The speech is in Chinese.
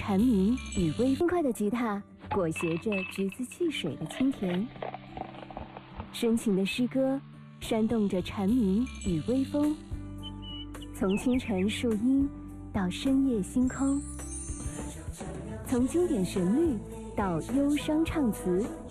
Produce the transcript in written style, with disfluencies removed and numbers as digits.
蝉鸣与微轻快的吉他裹挟着橘子汽水的清甜，深情的诗歌煽动着蝉鸣与微风，从清晨树荫到深夜星空，从经典旋律到忧伤唱词，